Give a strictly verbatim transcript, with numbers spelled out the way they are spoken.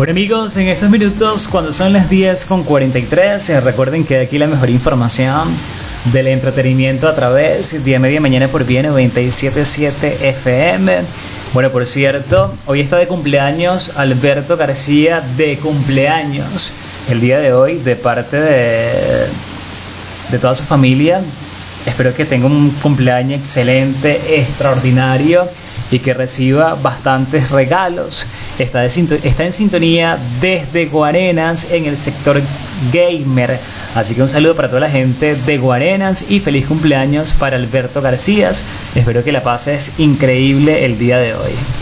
Bueno amigos, en estos minutos cuando son las diez con cuarenta y tres, eh, recuerden que aquí la mejor información del entretenimiento a través de A Media Mañana por Vía noventa y siete punto siete F M. Bueno, por cierto, hoy está de cumpleaños Alberto García, de cumpleaños el día de hoy, de parte de, de toda su familia. Espero que tenga un cumpleaños excelente, extraordinario y que reciba bastantes regalos. Está, de, está en sintonía desde Guarenas en el sector gamer. Así que un saludo para toda la gente de Guarenas y feliz cumpleaños para Alberto García. Espero que la pases increíble el día de hoy.